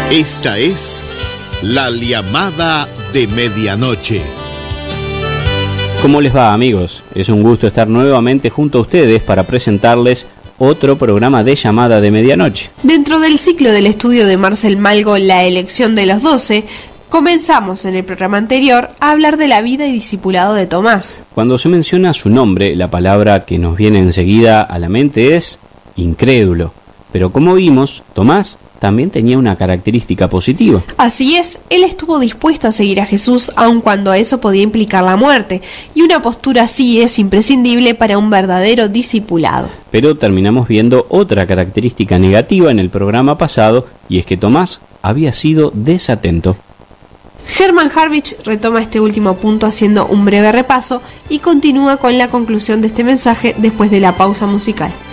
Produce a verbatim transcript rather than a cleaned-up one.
Esta es la llamada de medianoche. ¿Cómo les va, amigos? Es un gusto estar nuevamente junto a ustedes para presentarles otro programa de llamada de medianoche. Dentro del ciclo del estudio de Marcel Malgo, La elección de los doce, comenzamos en el programa anterior a hablar de la vida y discipulado de Tomás. Cuando se menciona su nombre, la palabra que nos viene enseguida a la mente es incrédulo. Pero como vimos, Tomás también tenía una característica positiva. Así es, él estuvo dispuesto a seguir a Jesús aun cuando eso podía implicar la muerte, y una postura así es imprescindible para un verdadero discipulado. Pero terminamos viendo otra característica negativa en el programa pasado, y es que Tomás había sido desatento. Hermann Harwich retoma este último punto haciendo un breve repaso y continúa con la conclusión de este mensaje después de la pausa musical.